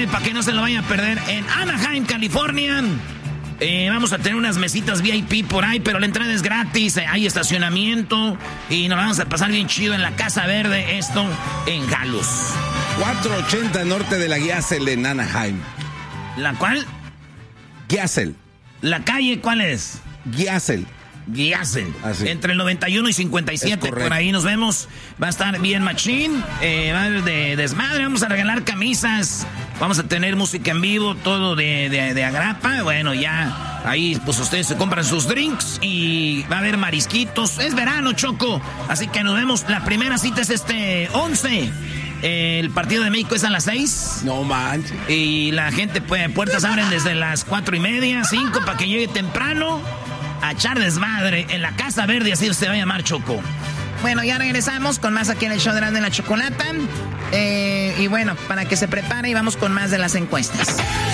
para que no se lo vaya a perder en Anaheim, California. Vamos a tener unas mesitas VIP por ahí, pero la entrada es gratis, hay estacionamiento y nos vamos a pasar bien chido en la Casa Verde, esto en Galus. 480 norte de la Giasel en Anaheim. ¿La cuál? Giasel. ¿La calle cuál es? Giasel. Entre el 91 y 57, por ahí nos vemos. Va a estar bien machín, va a haber de desmadre, vamos a regalar camisas, vamos a tener música en vivo, todo de agrapa. Bueno, ya ahí pues ustedes se compran sus drinks y va a haber marisquitos. Es verano, Choco, así que nos vemos. La primera cita es 11. El partido de México es a las 6. No manches. Y la gente, pues, puertas abren desde las 4:30, 5, para que llegue temprano a echar desmadre en la Casa Verde, así se va a llamar, Choco. Bueno, ya regresamos con más aquí en el show de la Chocolata. Y bueno, para que se prepare y vamos con más de las encuestas.